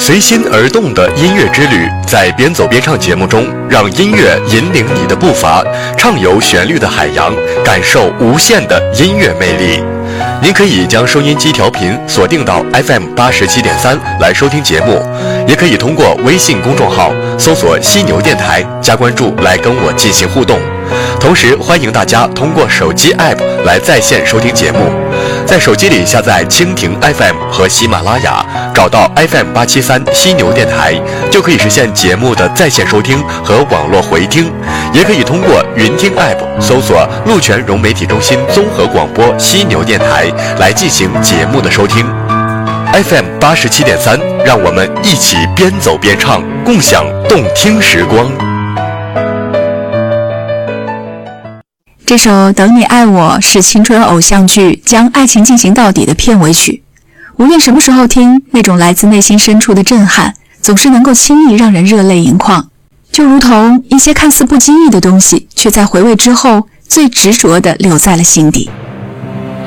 随心而动的音乐之旅，在边走边唱节目中，让音乐引领你的步伐，畅游旋律的海洋，感受无限的音乐魅力。您可以将收音机调频锁定到 FM87.3 来收听节目，也可以通过微信公众号搜索犀牛电台加关注来跟我进行互动。同时欢迎大家通过手机 App 来在线收听节目，在手机里下载蜻蜓 FM 和喜马拉雅，找到 FM873 犀牛电台，就可以实现节目的在线收听和网络回听。也可以通过云听 App 搜索鹿泉融媒体中心综合广播犀牛电台来进行节目的收听。FM87.3，让我们一起边走边唱，共享动听时光。 这首《等你爱我》是青春偶像剧《将爱情进行到底》的片尾曲，无论什么时候听，那种来自内心深处的震撼总是能够轻易让人热泪盈眶，就如同一些看似不经意的东西，却在回味之后最执着地留在了心底。